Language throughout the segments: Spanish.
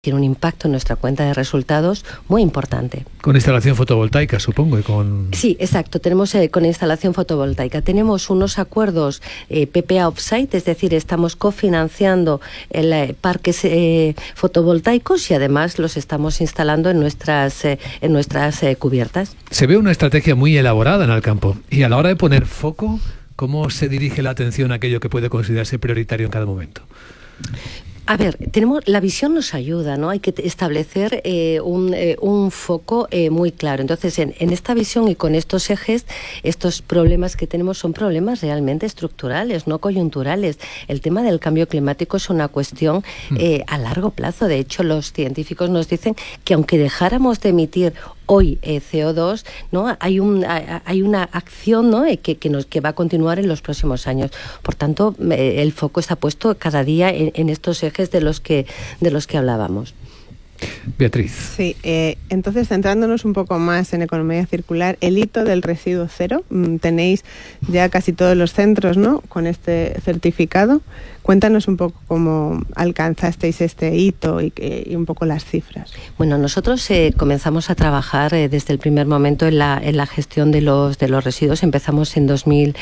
tiene un impacto en nuestra cuenta de resultados muy importante. Con instalación fotovoltaica, supongo, y con... Sí, exacto. Tenemos con instalación fotovoltaica. Tenemos unos acuerdos PPA off-site, es decir, estamos cofinanciando parques fotovoltaicos y además los estamos instalando en nuestras cubiertas. Se ve una estrategia muy elaborada en Alcampo. Y a la hora de poner foco, ¿cómo se dirige la atención a aquello que puede considerarse prioritario en cada momento? A ver, la visión nos ayuda, ¿no? Hay que establecer un foco muy claro. Entonces, en esta visión y con estos ejes, estos problemas que tenemos son problemas realmente estructurales, no coyunturales. El tema del cambio climático es una cuestión a largo plazo. De hecho, los científicos nos dicen que aunque dejáramos de emitir hoy CO2, ¿no? Hay una acción, ¿no? que va a continuar en los próximos años. Por tanto, el foco está puesto cada día en estos ejes de los que hablábamos. Beatriz. Sí, entonces centrándonos un poco más en economía circular, el hito del residuo cero, tenéis ya casi todos los centros, ¿no?, con este certificado. Cuéntanos un poco cómo alcanzasteis este hito y un poco las cifras. Bueno, nosotros comenzamos a trabajar desde el primer momento en la gestión de los residuos. Empezamos en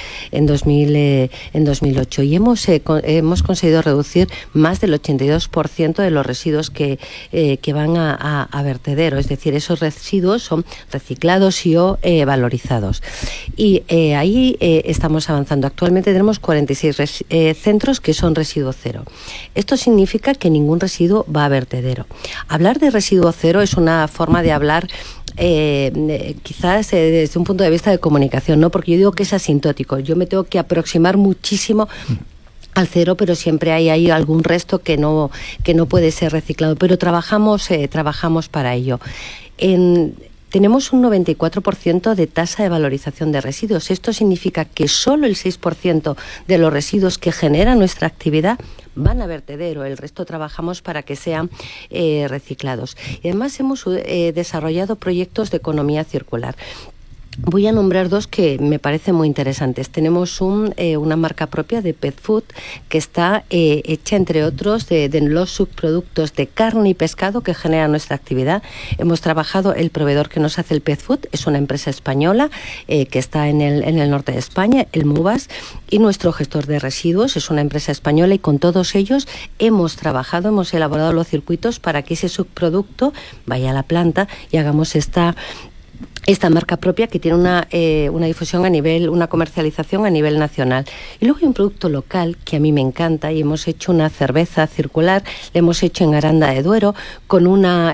2008 y hemos conseguido reducir más del 82% de los residuos que van a vertedero. Es decir, esos residuos son reciclados y o valorizados. Y ahí estamos avanzando. Actualmente tenemos 46 centros que son residuo cero. Esto significa que ningún residuo va a vertedero. Hablar de residuo cero es una forma de hablar quizás desde un punto de vista de comunicación, ¿no? Porque yo digo que es asintótico. Yo me tengo que aproximar muchísimo al cero, pero siempre hay algún resto que no puede ser reciclado. Pero trabajamos para ello. Tenemos un 94% de tasa de valorización de residuos. Esto significa que solo el 6% de los residuos que genera nuestra actividad van a vertedero. El resto trabajamos para que sean reciclados. Y además hemos desarrollado proyectos de economía circular. Voy a nombrar dos que me parecen muy interesantes. Tenemos una marca propia de pet food que está hecha, entre otros, de los subproductos de carne y pescado que genera nuestra actividad. Hemos trabajado, el proveedor que nos hace el pet food es una empresa española que está en el norte de España, el Mubas, y nuestro gestor de residuos es una empresa española, y con todos ellos hemos elaborado los circuitos para que ese subproducto vaya a la planta y hagamos esta marca propia que tiene una difusión una comercialización a nivel nacional. Y luego hay un producto local que a mí me encanta, y hemos hecho una cerveza circular, la hemos hecho en Aranda de Duero con una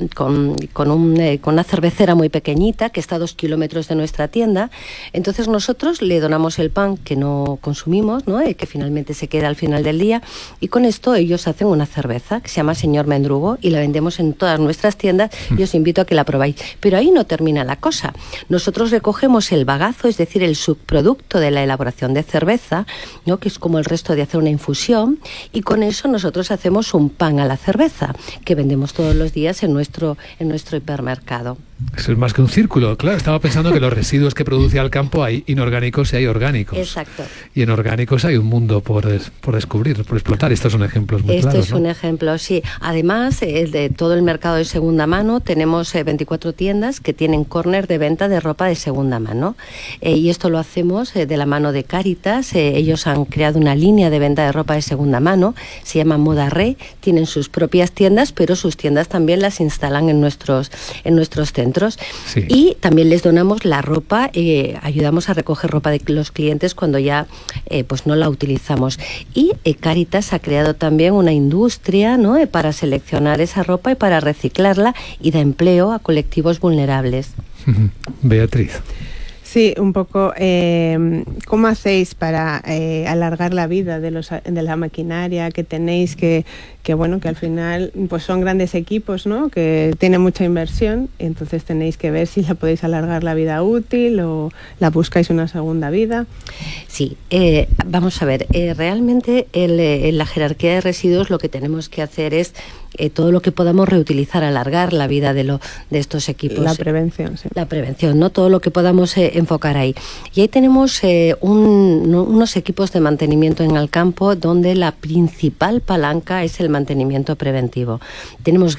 cervecera muy pequeñita que está a 2 kilómetros de nuestra tienda. Entonces nosotros le donamos el pan que no consumimos, ¿no?, que finalmente se queda al final del día, y con esto ellos hacen una cerveza que se llama Señor Mendrugo y la vendemos en todas nuestras tiendas y os invito a que la probáis. Pero ahí no termina la cosa. Nosotros recogemos el bagazo, es decir, el subproducto de la elaboración de cerveza, ¿no?, que es como el resto de hacer una infusión, y con eso nosotros hacemos un pan a la cerveza que vendemos todos los días en nuestro hipermercado. Eso es más que un círculo, claro. Estaba pensando que los residuos que produce Alcampo hay inorgánicos y hay orgánicos. Exacto. Y en orgánicos hay un mundo por descubrir, por explotar. Estos son ejemplos muy claros, Esto es un ejemplo, sí. Además, de todo el mercado de segunda mano, tenemos 24 tiendas que tienen córner de venta de ropa de segunda mano. Y esto lo hacemos de la mano de Cáritas. Ellos han creado una línea de venta de ropa de segunda mano, se llama Moda Re. Tienen sus propias tiendas, pero sus tiendas también las instalan en nuestros centros. Sí. Y también les donamos la ropa, ayudamos a recoger ropa de los clientes cuando ya pues no la utilizamos. Y Cáritas ha creado también una industria, ¿no?, para seleccionar esa ropa y para reciclarla, y da empleo a colectivos vulnerables. Beatriz. Sí, un poco, ¿cómo hacéis para alargar la vida de la maquinaria que tenéis, que al final pues son grandes equipos, ¿no?, que tienen mucha inversión, y entonces tenéis que ver si la podéis alargar la vida útil o la buscáis una segunda vida? Sí, vamos a ver, realmente en la jerarquía de residuos lo que tenemos que hacer es todo lo que podamos reutilizar, alargar la vida de estos equipos. La prevención, sí. La prevención, ¿no? Todo lo que podamos enfocar ahí. Y ahí tenemos unos equipos de mantenimiento en el campo donde la principal palanca es el mantenimiento preventivo. Tenemos